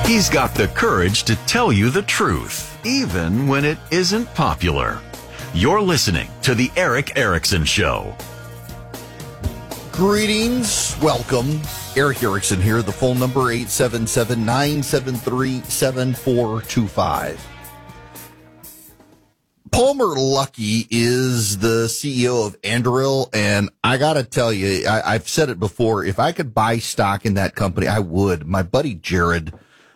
He's got the courage to tell you the truth, even when it isn't popular. You're listening to The Eric Erickson Show. Greetings. Welcome. Eric Erickson here. The phone number 877-973-7425. Palmer Luckey is the CEO of Anduril, and I got to tell you, I've said it before, if I could buy stock in that company, I would. My buddy Jared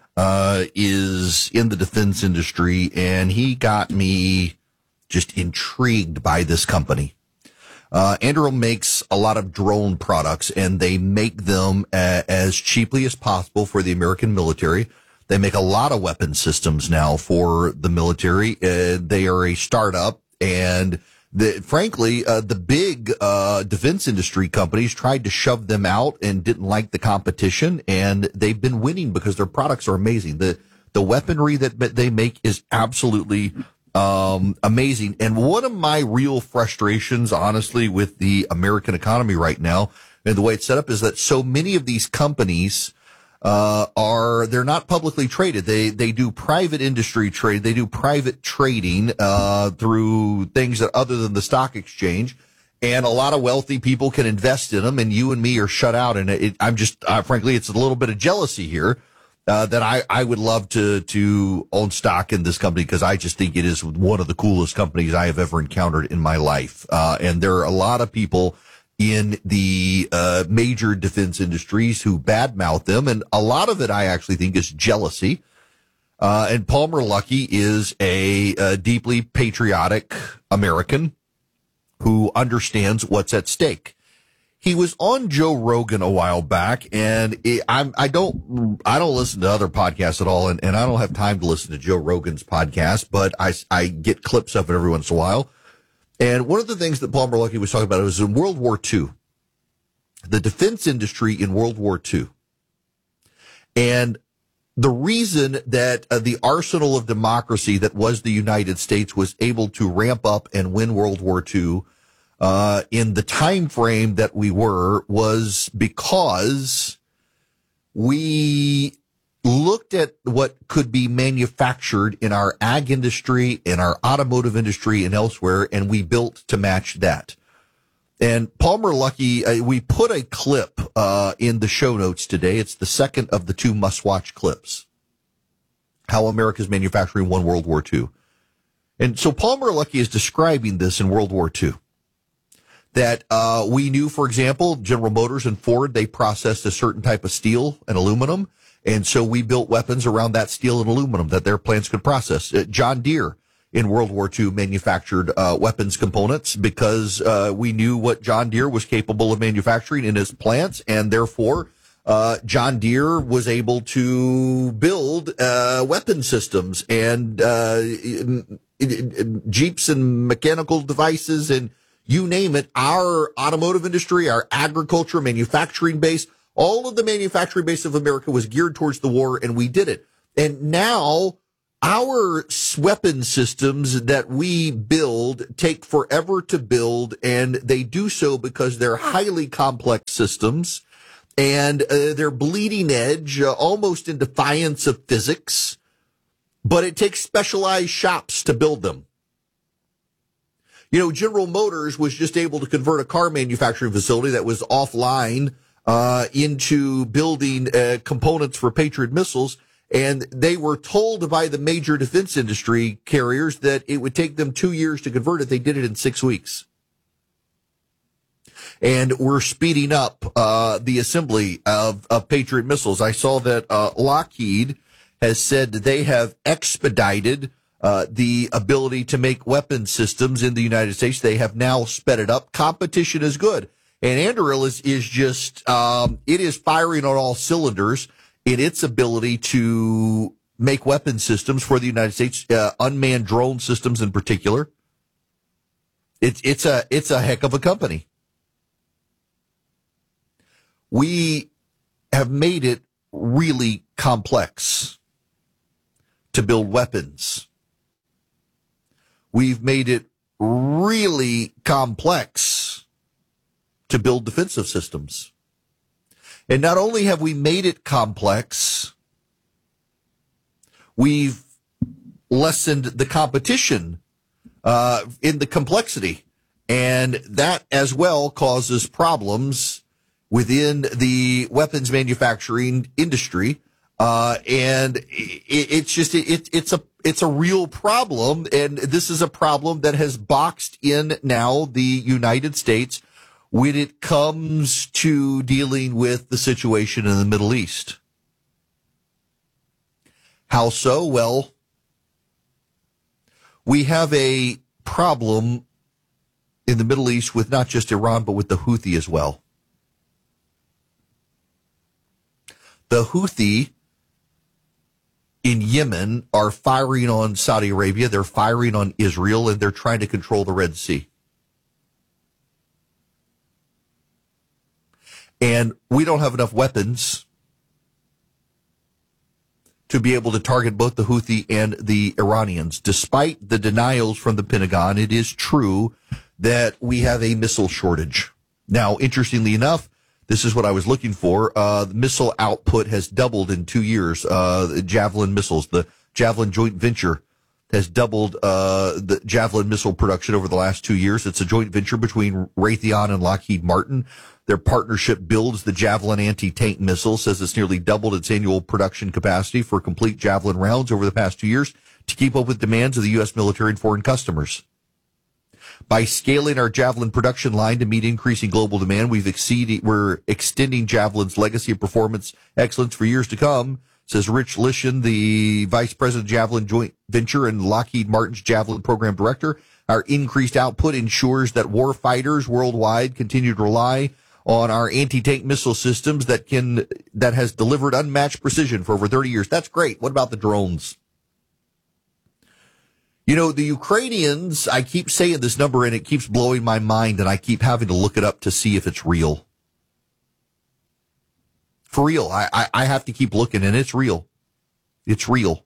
is in the defense industry, and he got me just intrigued by this company. Anduril makes a lot of drone products, and they make them as cheaply as possible for the American military. They make a lot of weapon systems now for the military. They are a startup, and frankly, the big defense industry companies tried to shove them out and didn't like the competition, and they've been winning because their products are amazing. The weaponry that they make is absolutely amazing. And one of my real frustrations, honestly, with the American economy right now and the way it's set up is that so many of these companies they're not publicly traded. They do private industry trade. They do private trading, through things that other than the stock exchange. And a lot of wealthy people can invest in them, and you and me are shut out. And I'm just, frankly, it's a little bit of jealousy here, that I would love to own stock in this company, because I just think it is one of the coolest companies I have ever encountered in my life. And there are a lot of people in the major defense industries who badmouth them, and a lot of it I actually think is jealousy. And Palmer Luckey is a deeply patriotic American who understands what's at stake. He was on Joe Rogan a while back, and I don't listen to other podcasts at all, and I don't have time to listen to Joe Rogan's podcast, but I get clips of it every once in a while. And one of the things that Palmer Luckey was talking about was in World War II, the defense industry in World War II. And the reason that the arsenal of democracy that was the United States was able to ramp up and win World War II in the time frame that we were was because we looked at what could be manufactured in our ag industry, in our automotive industry, and elsewhere, and we built to match that. And Palmer Luckey, we put a clip in the show notes today. It's the second of the two must-watch clips, how America's manufacturing won World War II. And so Palmer Luckey is describing this in World War II. That we knew, for example, General Motors and Ford, they processed a certain type of steel and aluminum. And so we built weapons around that steel and aluminum that their plants could process. John Deere in World War II manufactured weapons components because we knew what John Deere was capable of manufacturing in his plants. And therefore, John Deere was able to build weapon systems and Jeeps and mechanical devices and you name it. Our automotive industry, our agriculture, manufacturing base, all of the manufacturing base of America was geared towards the war, and we did it. And now our weapon systems that we build take forever to build, and they do so because they're highly complex systems, and they're bleeding edge, almost in defiance of physics, but it takes specialized shops to build them. You know, General Motors was just able to convert a car manufacturing facility that was offline into building components for Patriot missiles, and they were told by the major defense industry carriers that it would take them 2 years to convert it. They did it in 6 weeks. And we're speeding up the assembly of Patriot missiles. I saw that Lockheed has said that they have expedited the ability to make weapon systems in the United States. They have now sped it up. Competition is good. And Anduril is just, it is firing on all cylinders in its ability to make weapon systems for the United States, unmanned drone systems in particular. It's a heck of a company. We have made it really complex to build weapons. We've made it really complex to build defensive systems. And not only have we made it complex, We've lessened the competition in the complexity. And that as well causes problems within the weapons manufacturing industry. And it's a real problem. And this is a problem that has boxed in now the United States when it comes to dealing with the situation in the Middle East. How so? Well, we have a problem in the Middle East with not just Iran, but with the Houthi as well. The Houthi in Yemen are firing on Saudi Arabia, they're firing on Israel, and they're trying to control the Red Sea. And we don't have enough weapons to be able to target both the Houthi and the Iranians. Despite the denials from the Pentagon, it is true that we have a missile shortage. Now, interestingly enough, this is what I was looking for. The missile output has doubled in 2 years. The Javelin missiles, the Javelin joint venture has doubled the Javelin missile production over the last 2 years. It's a joint venture between Raytheon and Lockheed Martin. Their partnership builds the Javelin anti-tank missile, says it's nearly doubled its annual production capacity for complete Javelin rounds over the past 2 years to keep up with demands of the U.S. military and foreign customers. By scaling our Javelin production line to meet increasing global demand, we're extending Javelin's legacy of performance excellence for years to come, says Rich Lishan, the Vice President of Javelin Joint Venture and Lockheed Martin's Javelin Program Director. Our increased output ensures that war fighters worldwide continue to rely on our anti-tank missile systems that has delivered unmatched precision for over 30 years. That's great. What about the drones? You know, the Ukrainians, I keep saying this number and it keeps blowing my mind, and I keep having to look it up to see if it's real. For real, I have to keep looking, and it's real. It's real.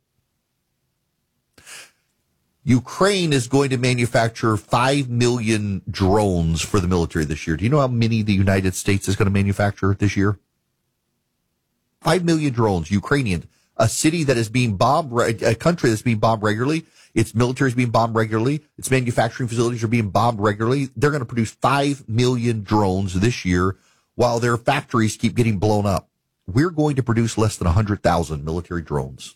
Ukraine is going to manufacture 5 million drones for the military this year. Do you know how many the United States is going to manufacture this year? 5 million drones, Ukrainian. A city that is being bombed, a country that's being bombed regularly. Its military is being bombed regularly. Its manufacturing facilities are being bombed regularly. They're going to produce 5 million drones this year while their factories keep getting blown up. We're going to produce less than 100,000 military drones.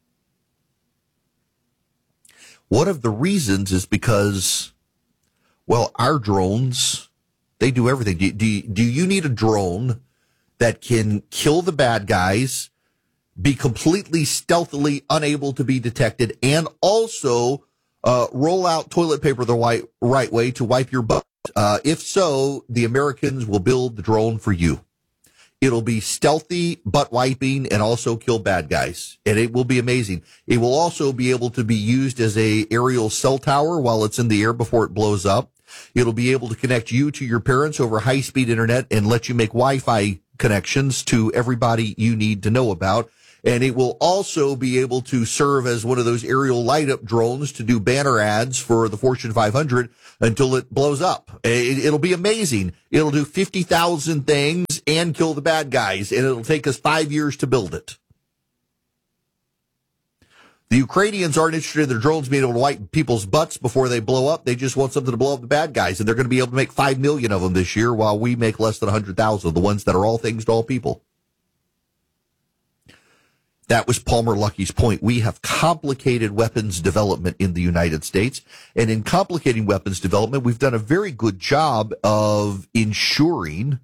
One of the reasons is because, well, our drones, they do everything. Do you need a drone that can kill the bad guys, be completely stealthily unable to be detected, and also roll out toilet paper the right way to wipe your butt? If so, the Americans will build the drone for you. It'll be stealthy, butt wiping, and also kill bad guys. And it will be amazing. It will also be able to be used as a aerial cell tower while it's in the air before it blows up. It'll be able to connect you to your parents over high-speed internet and let you make Wi-Fi connections to everybody you need to know about. And it will also be able to serve as one of those aerial light-up drones to do banner ads for the Fortune 500 until it blows up. It'll be amazing. It'll do 50,000 things and kill the bad guys, and it'll take us 5 years to build it. The Ukrainians aren't interested in their drones being able to wipe people's butts before they blow up. They just want something to blow up the bad guys, and they're going to be able to make 5 million of them this year while we make less than 100,000, the ones that are all things to all people. That was Palmer Luckey's point. We have complicated weapons development in the United States. And in complicating weapons development, we've done a very good job of ensuring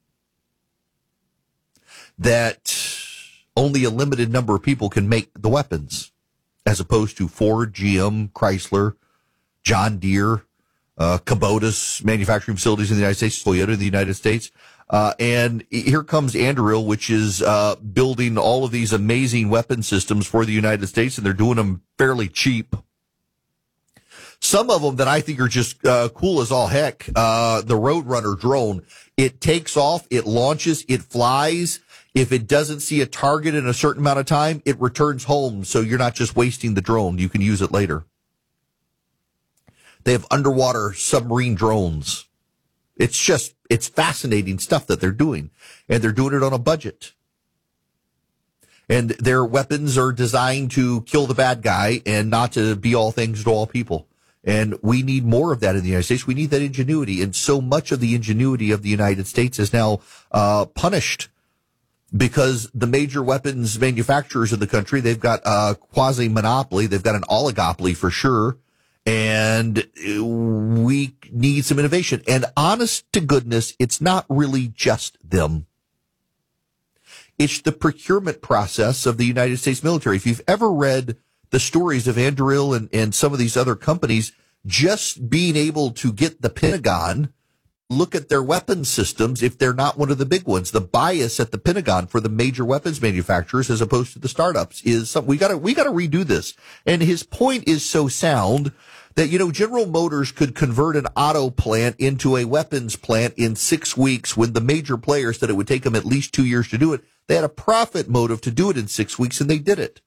that only a limited number of people can make the weapons, as opposed to Ford, GM, Chrysler, John Deere, Kubota manufacturing facilities in the United States, Toyota in the United States. And here comes Anduril, which is building all of these amazing weapon systems for the United States, and they're doing them fairly cheap. Some of them that I think are just cool as all heck. The Roadrunner drone, it takes off, it launches, it flies. If it doesn't see a target in a certain amount of time, it returns home, so you're not just wasting the drone. You can use it later. They have underwater submarine drones. It's fascinating stuff that they're doing, and they're doing it on a budget. And their weapons are designed to kill the bad guy and not to be all things to all people. And we need more of that in the United States. We need that ingenuity. And so much of the ingenuity of the United States is now punished because the major weapons manufacturers in the country, they've got a quasi-monopoly. They've got an oligopoly for sure. And we need some innovation. And honest to goodness, it's not really just them. It's the procurement process of the United States military. If you've ever read the stories of Anduril and some of these other companies, just being able to get the Pentagon look at their weapons systems, if they're not one of the big ones, the bias at the Pentagon for the major weapons manufacturers as opposed to the startups is something we got to redo this. And his point is so sound that, General Motors could convert an auto plant into a weapons plant in 6 weeks when the major players said it would take them at least 2 years to do it. They had a profit motive to do it in 6 weeks, and they did it.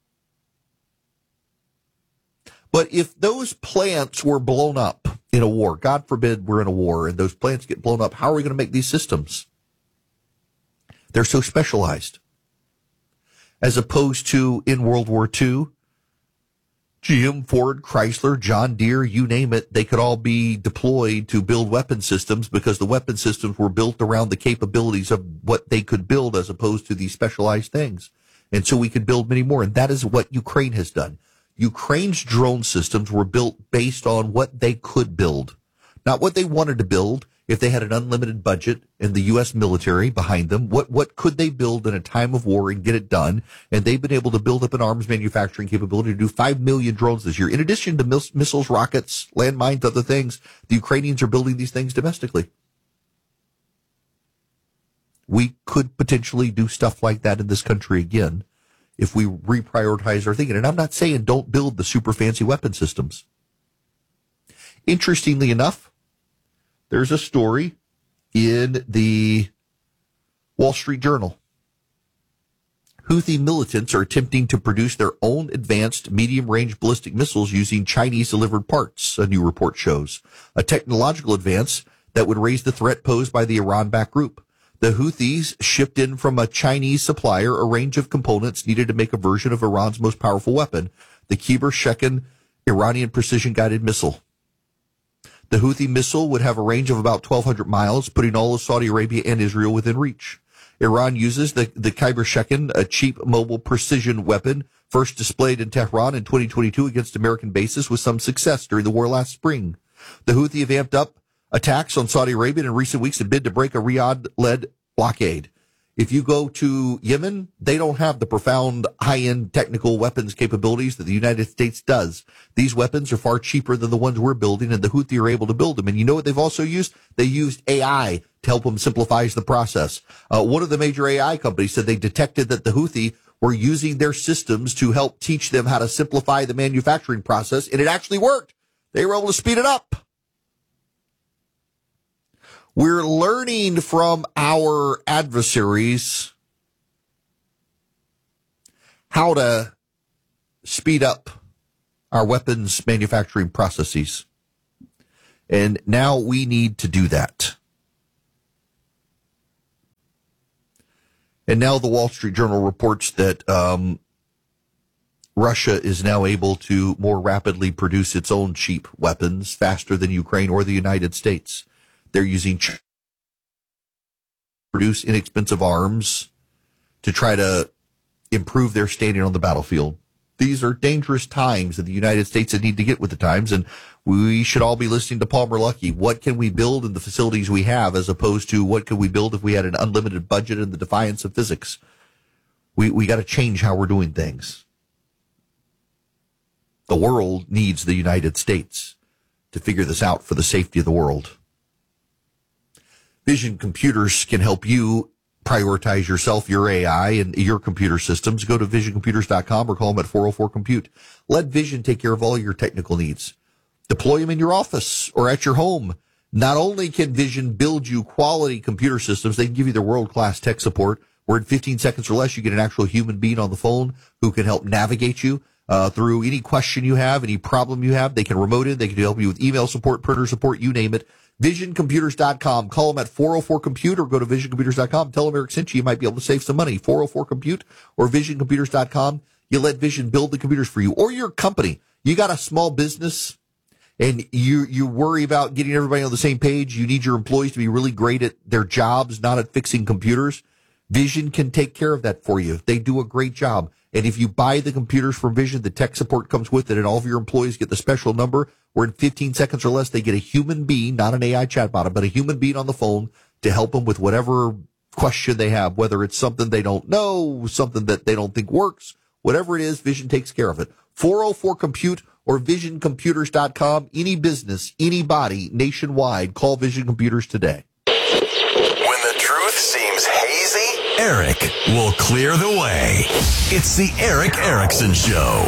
But if those plants were blown up in a war, God forbid we're in a war, and those plants get blown up, how are we going to make these systems? They're so specialized. As opposed to in World War II, GM, Ford, Chrysler, John Deere, you name it, they could all be deployed to build weapon systems because the weapon systems were built around the capabilities of what they could build as opposed to these specialized things. And so we could build many more. And that is what Ukraine has done. Ukraine's drone systems were built based on what they could build, not what they wanted to build. If they had an unlimited budget and the U.S. military behind them, what could they build in a time of war and get it done? And they've been able to build up an arms manufacturing capability to do 5 million drones this year. In addition to missiles, rockets, landmines, other things, the Ukrainians are building these things domestically. We could potentially do stuff like that in this country again if we reprioritize our thinking. And I'm not saying don't build the super fancy weapon systems. Interestingly enough, there's a story in the Wall Street Journal. Houthi militants are attempting to produce their own advanced medium-range ballistic missiles using Chinese-delivered parts, a new report shows. A technological advance that would raise the threat posed by the Iran-backed group. The Houthis shipped in from a Chinese supplier a range of components needed to make a version of Iran's most powerful weapon, the Khyber-Shekin Iranian precision-guided missile. The Houthi missile would have a range of about 1,200 miles, putting all of Saudi Arabia and Israel within reach. Iran uses the Khyber-Shekin, a cheap mobile precision weapon, first displayed in Tehran in 2022 against American bases with some success during the war last spring. The Houthi have amped up attacks on Saudi Arabia in recent weeks in bid to break a Riyadh-led blockade. If you go to Yemen, they don't have the profound high-end technical weapons capabilities that the United States does. These weapons are far cheaper than the ones we're building, and the Houthi are able to build them. And you know what they've also used? They used AI to help them simplify the process. One of the major AI companies said they detected that the Houthi were using their systems to help teach them how to simplify the manufacturing process, and it actually worked. They were able to speed it up. We're learning from our adversaries how to speed up our weapons manufacturing processes. And now we need to do that. And now the Wall Street Journal reports that Russia is now able to more rapidly produce its own cheap weapons faster than Ukraine or the United States. They're using produce inexpensive arms to try to improve their standing on the battlefield. These are dangerous times in the United States that need to get with the times, and we should all be listening to Palmer Luckey. What can we build in the facilities we have as opposed to what could we build if we had an unlimited budget in the defiance of physics? We got to change how we're doing things. The world needs the United States to figure this out for the safety of the world. Vision Computers can help you prioritize yourself, your AI, and your computer systems. Go to visioncomputers.com or call them at 404-COMPUTE. Let Vision take care of all your technical needs. Deploy them in your office or at your home. Not only can Vision build you quality computer systems, they can give you their world-class tech support, where in 15 seconds or less you get an actual human being on the phone who can help navigate you through any question you have, any problem you have. They can remote in. They can help you with email support, printer support, you name it. VisionComputers.com. Call them at 404-COMPUTE or go to VisionComputers.com. Tell them Eric sent you. You might be able to save some money. 404-COMPUTE or VisionComputers.com. You let Vision build the computers for you or your company. You got a small business and you worry about getting everybody on the same page. You need your employees to be really great at their jobs, not at fixing computers. Vision can take care of that for you. They do a great job. And if you buy the computers from Vision, the tech support comes with it, and all of your employees get the special number where in 15 seconds or less, they get a human being, not an AI chatbot, but a human being on the phone to help them with whatever question they have, whether it's something they don't know, something that they don't think works, whatever it is, Vision takes care of it. 404-COMPUTE or VisionComputers.com. Any business, anybody, nationwide, call Vision Computers today. When the truth seems hazy, Eric will clear the way. It's the Eric Erickson Show.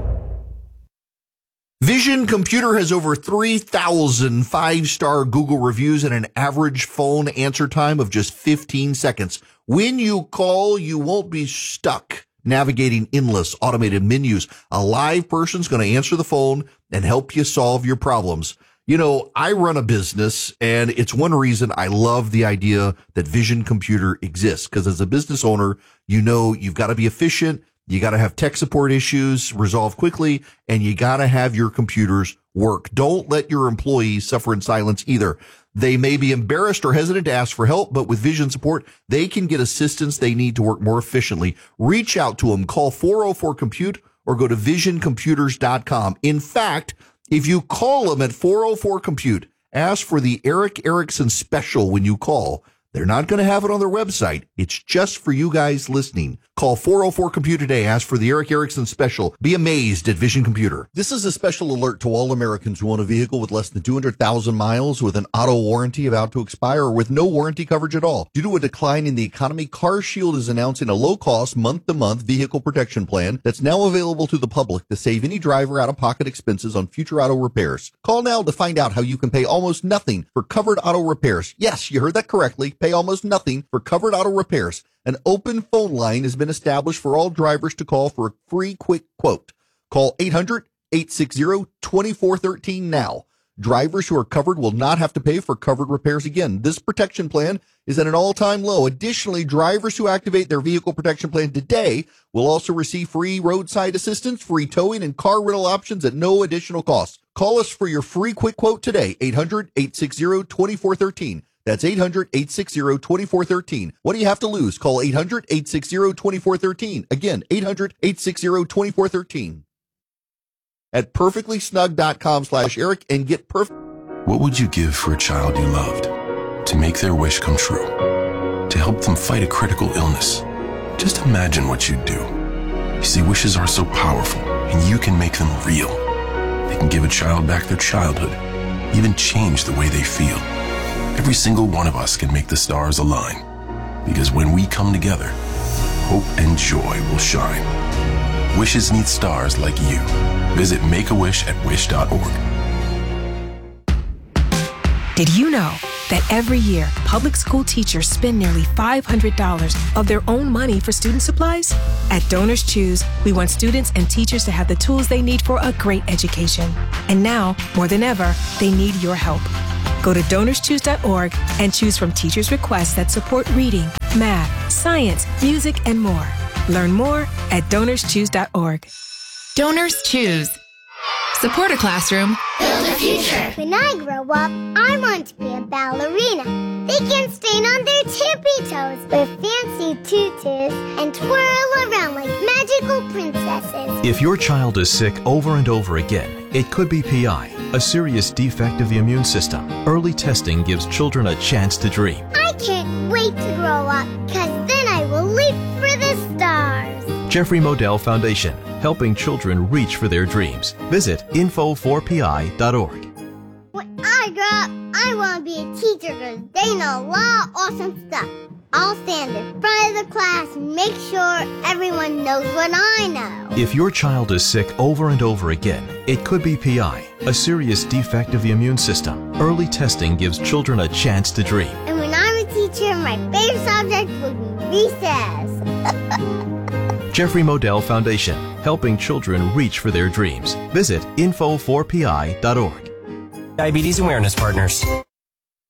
Vision Computer has over 3,000 five-star Google reviews and an average phone answer time of just 15 seconds. When you call, you won't be stuck navigating endless automated menus. A live person's going to answer the phone and help you solve your problems. You know, I run a business, and it's one reason I love the idea that Vision Computer exists, because as a business owner, you know you've got to be efficient, you got to have tech support issues resolved quickly, and you got to have your computers work. Don't let your employees suffer in silence either. They may be embarrassed or hesitant to ask for help, but with Vision support, they can get assistance they need to work more efficiently. Reach out to them. Call 404-COMPUTE or go to VisionComputers.com. In fact, if you call them at 404-COMPUTE, ask for the Eric Erickson special when you call. They're not going to have it on their website. It's just for you guys listening. Call 404-COMPUTE today. Ask for the Eric Erickson special. Be amazed at Vision Computer. This is a special alert to all Americans who own a vehicle with less than 200,000 miles with an auto warranty about to expire or with no warranty coverage at all. Due to a decline in the economy, CarShield is announcing a low-cost, month-to-month vehicle protection plan that's now available to the public to save any driver out-of-pocket expenses on future auto repairs. Call now to find out how you can pay almost nothing for covered auto repairs. Yes, you heard that correctly. Pay almost nothing for covered auto repairs. An open phone line has been established for all drivers to call for a free quick quote. Call 800-860-2413 now. Drivers who are covered will not have to pay for covered repairs again. This protection plan is at an all-time low. Additionally, drivers who activate their vehicle protection plan today will also receive free roadside assistance, free towing, and car rental options at no additional cost. Call us for your free quick quote today, 800-860-2413. That's 800-860-2413. What do you have to lose? Call 800-860-2413. Again, 800-860-2413. At perfectlysnug.com/Eric and get perfect. What would you give for a child you loved? To make their wish come true? To help them fight a critical illness? Just imagine what you'd do. You see, wishes are so powerful, and you can make them real. They can give a child back their childhood, even change the way they feel. Every single one of us can make the stars align, because when we come together, hope and joy will shine. Wishes need stars like you. Visit Make-A-Wish at wish.org. Did you know that every year, public school teachers spend nearly $500 of their own money for student supplies? At Donors Choose, we want students and teachers to have the tools they need for a great education. And now, more than ever, they need your help. Go to DonorsChoose.org and choose from teachers' requests that support reading, math, science, music, and more. Learn more at DonorsChoose.org. Donors Choose. Support a classroom. Build a future. When I grow up, I want to be a ballerina. They can stand on their tippy toes with fancy tutus and twirl around like magical princesses. If your child is sick over and over again, it could be PI, a serious defect of the immune system. Early testing gives children a chance to dream. I can't wait to grow up, because then I will leap for the stars. Jeffrey Modell Foundation, helping children reach for their dreams. Visit info4pi.org. When I grow up, I want to be a teacher because they know a lot of awesome stuff. I'll stand in front of the class and make sure everyone knows what I know. If your child is sick over and over again, it could be PI, a serious defect of the immune system. Early testing gives children a chance to dream. And when I'm a teacher, my favorite subject will be recess. Jeffrey Modell Foundation, helping children reach for their dreams. Visit info4pi.org. Diabetes Awareness Partners.